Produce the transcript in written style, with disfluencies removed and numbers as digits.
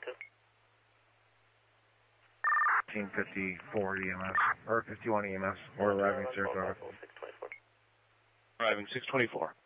1554 EMS, or 51 EMS. We're arriving, Saratoga. Arriving 624.